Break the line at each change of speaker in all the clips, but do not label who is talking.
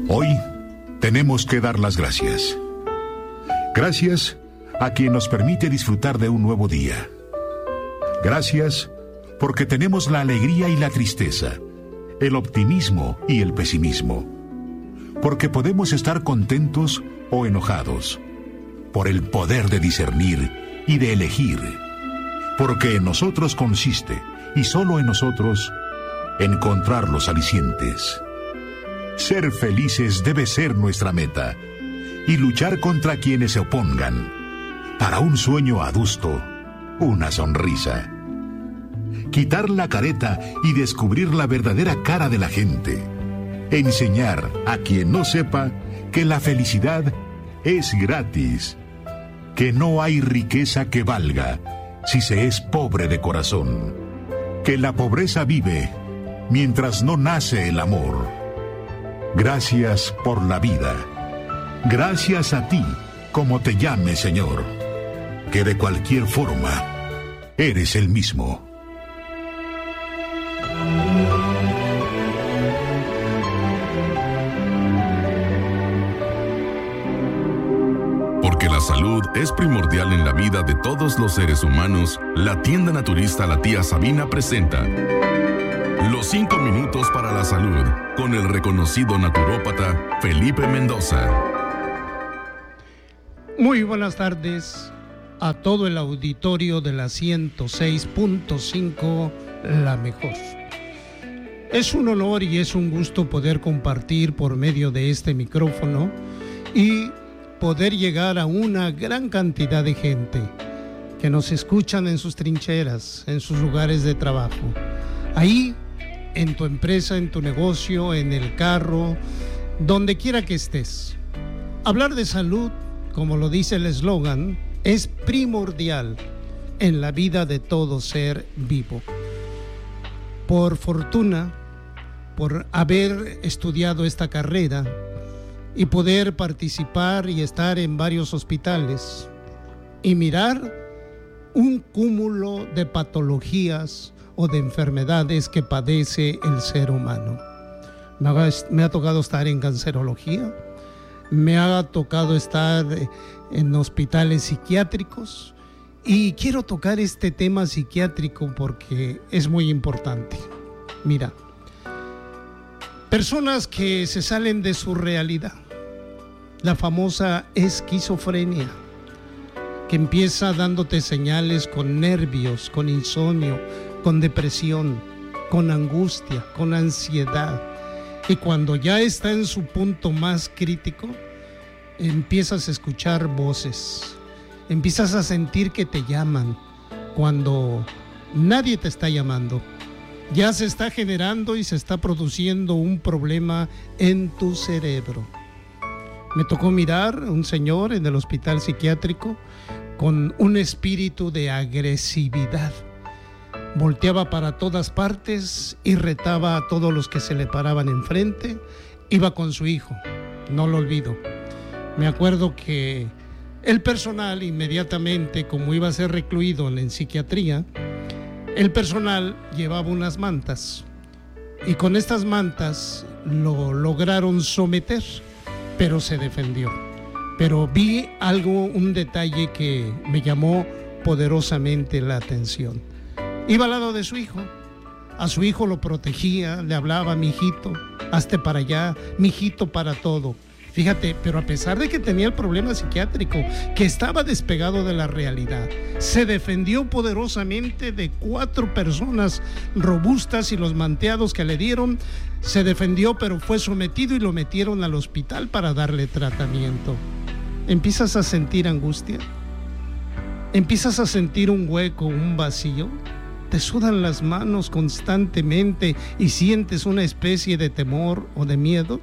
Hoy tenemos que dar las gracias. Gracias a quien nos permite disfrutar de un nuevo día. Gracias porque tenemos la alegría y la tristeza, el optimismo y el pesimismo. Porque podemos estar contentos o enojados. Por el poder de discernir y de elegir. Porque en nosotros consiste, y solo en nosotros, encontrar los alicientes. Ser felices debe ser nuestra meta, y luchar contra quienes se opongan. Para un sueño adusto, una sonrisa. Quitar la careta y descubrir la verdadera cara de la gente. Enseñar a quien no sepa que la felicidad es gratis. Que no hay riqueza que valga si se es pobre de corazón. Que la pobreza vive mientras no nace el amor. Gracias por la vida. Gracias a ti, como te llame, Señor, que de cualquier forma eres el mismo.
Porque la salud es primordial en la vida de todos los seres humanos, la tienda naturista La Tía Sabina presenta Los 5 minutos para la salud, con el reconocido naturópata Felipe Mendoza.
Muy buenas tardes a todo el auditorio de la 106.5, La Mejor. Es un honor y es un gusto poder compartir por medio de este micrófono y poder llegar a una gran cantidad de gente que nos escuchan en sus trincheras, en sus lugares de trabajo. Ahí, en tu empresa, en tu negocio, en el carro, donde quiera que estés. Hablar de salud, como lo dice el eslogan, es primordial en la vida de todo ser vivo. Por fortuna, por haber estudiado esta carrera y poder participar y estar en varios hospitales y mirar un cúmulo de patologías o de enfermedades que padece el ser humano. Me ha tocado estar en cancerología, me ha tocado estar en hospitales psiquiátricos y quiero tocar este tema psiquiátrico porque es muy importante. Mira, personas que se salen de su realidad, la famosa esquizofrenia, que empieza dándote señales con nervios, con insomnio, con depresión, con angustia, con ansiedad. Y cuando ya está en su punto más crítico, empiezas a escuchar voces, empiezas a sentir que te llaman cuando nadie te está llamando. Ya se está generando y se está produciendo un problema en tu cerebro. Me tocó mirar a un señor en el hospital psiquiátrico con un espíritu de agresividad. Volteaba para todas partes y retaba a todos los que se le paraban enfrente. Iba con su hijo, no lo olvido. Me acuerdo que el personal inmediatamente, como iba a ser recluido en psiquiatría, el personal llevaba unas mantas y con estas mantas lo lograron someter, pero se defendió. Pero vi un detalle que me llamó poderosamente la atención. Iba al lado de su hijo, a su hijo lo protegía, le hablaba: mijito, hazte para allá, mijito, para todo. Fíjate, pero a pesar de que tenía el problema psiquiátrico, que estaba despegado de la realidad, se defendió poderosamente de 4 personas robustas y los manteados que le dieron. Se defendió, pero fue sometido y lo metieron al hospital para darle tratamiento. ¿Empiezas a sentir angustia? ¿Empiezas a sentir un hueco, un vacío? ¿Te sudan las manos constantemente y sientes una especie de temor o de miedo?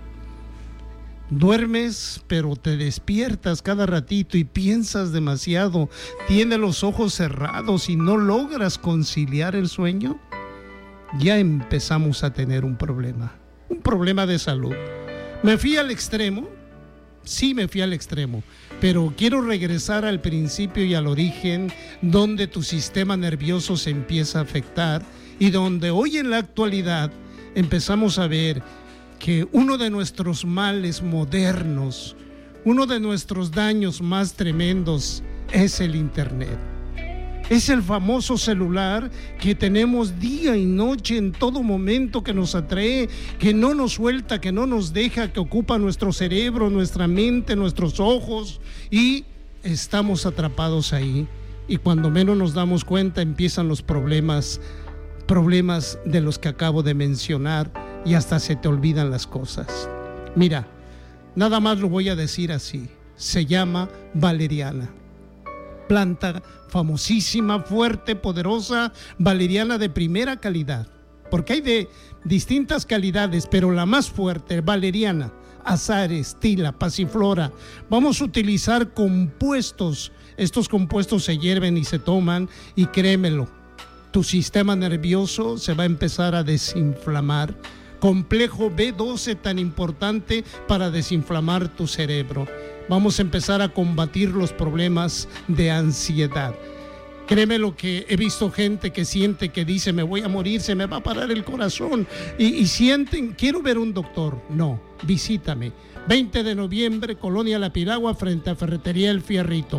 Duermes, pero te despiertas cada ratito y piensas demasiado. ¿Tienes los ojos cerrados y no logras conciliar el sueño? Ya empezamos a tener un problema de salud. ¿Me fui al extremo? Sí, me fui al extremo, pero quiero regresar al principio y al origen, donde tu sistema nervioso se empieza a afectar y donde hoy en la actualidad empezamos a ver que uno de nuestros males modernos, uno de nuestros daños más tremendos es el Internet. Es el famoso celular que tenemos día y noche en todo momento, que nos atrae, que no nos suelta, que no nos deja, que ocupa nuestro cerebro, nuestra mente, nuestros ojos, y estamos atrapados ahí. Y cuando menos nos damos cuenta empiezan los problemas de los que acabo de mencionar, y hasta se te olvidan las cosas. Mira, nada más lo voy a decir así. Se llama valeriana. Planta famosísima, fuerte, poderosa, valeriana de primera calidad. Porque hay de distintas calidades, pero la más fuerte, valeriana, azares, tila, pasiflora. Vamos a utilizar compuestos. Estos compuestos se hierven y se toman, y créemelo, tu sistema nervioso se va a empezar a desinflamar. Complejo B12, tan importante para desinflamar tu cerebro. Vamos a empezar a combatir los problemas de ansiedad. Créeme lo que he visto gente que siente, que dice, me voy a morir, se me va a parar el corazón, y sienten, quiero ver un doctor. No, visítame. 20 de noviembre, Colonia La Piragua, frente a Ferretería El Fierrito.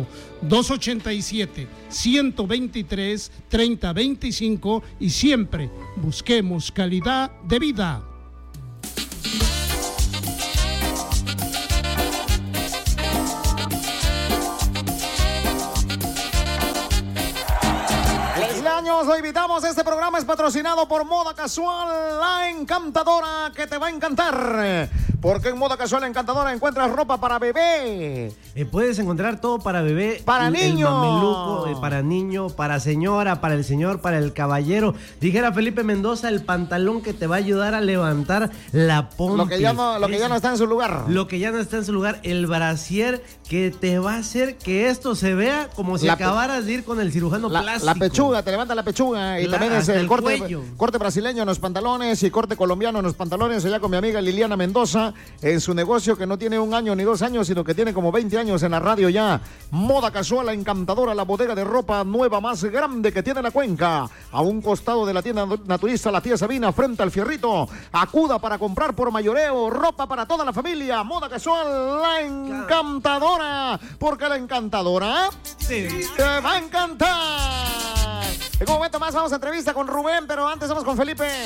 287-123-3025, y siempre busquemos calidad de vida.
Lo invitamos. Este programa es patrocinado por Moda Casual, la encantadora, que te va a encantar. Porque en Moda Casual Encantadora encuentras ropa para bebé.
Puedes encontrar todo para bebé.
Para niño.
El mameluco, para niño, para señora, para el señor, para el caballero. Dijera Felipe Mendoza, el pantalón que te va a ayudar a levantar la pompa.
Lo que ya no está en su lugar.
Lo que ya no está en su lugar. El brasier que te va a hacer que esto se vea como si acabaras de ir con el cirujano plástico.
La pechuga, te levanta la pechuga. Y también es el corte brasileño en los pantalones y corte colombiano en los pantalones. Allá con mi amiga Liliana Mendoza, en su negocio que no tiene 1 año ni 2 años, sino que tiene como 20 años en la radio ya. Moda Casual, la encantadora, la bodega de ropa nueva más grande que tiene la Cuenca. A un costado de la tienda naturista La Tía Sabina, frente al Fierrito. Acuda para comprar por mayoreo, ropa para toda la familia. Moda Casual, la encantadora, porque la encantadora te va a encantar. En un momento más vamos a entrevista con Rubén, pero antes vamos con Felipe.